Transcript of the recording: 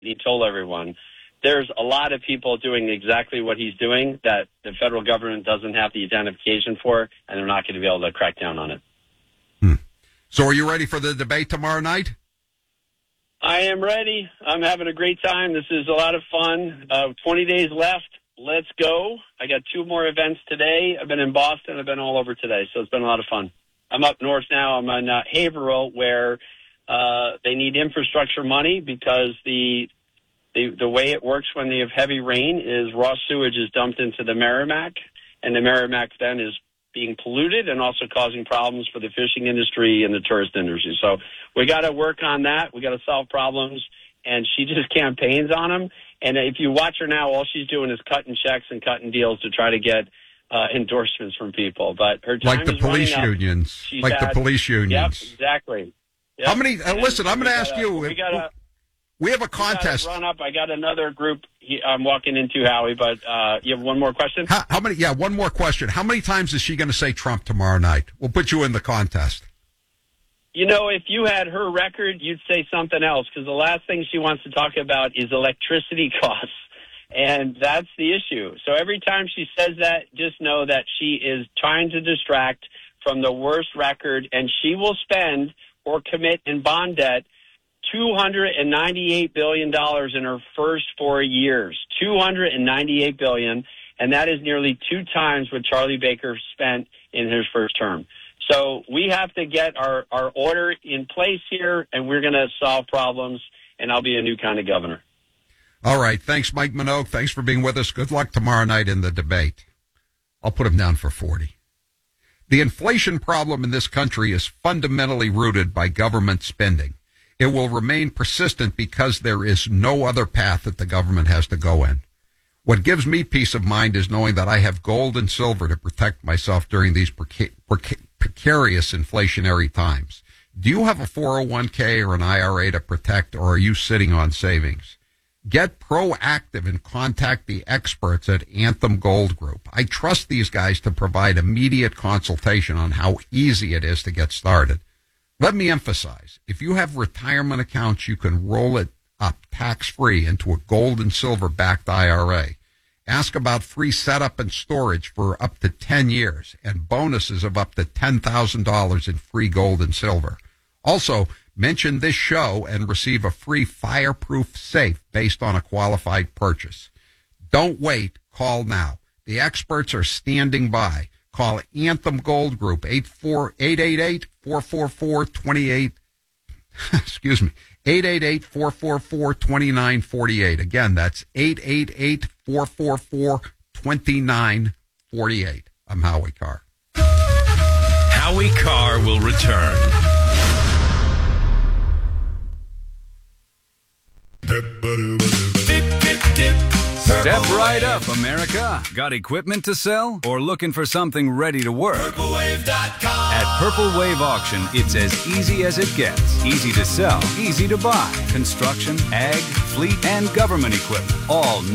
He told everyone there's a lot of people doing exactly what he's doing that the federal government doesn't have the identification for, and they're not going to be able to crack down on it. So are you ready for the debate tomorrow night? I am ready. I'm having a great time. This is a lot of fun. 20 days left. Let's go. I got 2 more events today. I've been in Boston. I've been all over today, so it's been a lot of fun. I'm up north now. I'm in Haverhill, where they need infrastructure money because the way it works when they have heavy rain is raw sewage is dumped into the Merrimack, and the Merrimack then is being polluted and also causing problems for the fishing industry and the tourist industry. So we got to work on that. We got to solve problems, and she just campaigns on them. And if you watch her now, all she's doing is cutting checks and cutting deals to try to get endorsements from people. But her time like the is police running unions, up. like the police unions. Yep, exactly. Yep. How many? Listen, I'm going to ask you. We have a contest. Run up. I got another group I'm walking into, Howie, but you have one more question? How many? Yeah, one more question. How many times is she going to say Trump tomorrow night? We'll put you in the contest. You know, if you had her record, you'd say something else, because the last thing she wants to talk about is electricity costs, and that's the issue. So every time she says that, just know that she is trying to distract from the worst record, and she will spend or commit in bond debt $298 billion in her first 4 years. $298 billion, and that is nearly 2 times what Charlie Baker spent in his first term. So we have to get our order in place here, and we're going to solve problems, and I'll be a new kind of governor. All right. Thanks, Mike Minogue. Thanks for being with us. Good luck tomorrow night in the debate. I'll put him down for 40. The inflation problem in this country is fundamentally rooted by government spending. It will remain persistent because there is no other path that the government has to go in. What gives me peace of mind is knowing that I have gold and silver to protect myself during these precarious inflationary times. Do you have a 401k or an IRA to protect, or are you sitting on savings? Get proactive and contact the experts at Anthem Gold Group. I trust these guys to provide immediate consultation on how easy it is to get started. Let me emphasize, if you have retirement accounts, you can roll it up tax-free into a gold and silver-backed IRA. Ask about free setup and storage for up to 10 years and bonuses of up to $10,000 in free gold and silver. Also, mention this show and receive a free fireproof safe based on a qualified purchase. Don't wait. Call now. The experts are standing by. Call Anthem Gold Group, 888-444-28, excuse me, 888-444-2948. Again, that's 888-444-2948. I'm Howie Carr. Howie Carr will return. Step right up, America. Got equipment to sell or looking for something ready to work? PurpleWave.com. At Purple Wave Auction, it's as easy as it gets. Easy to sell, easy to buy. Construction, ag, fleet, and government equipment. All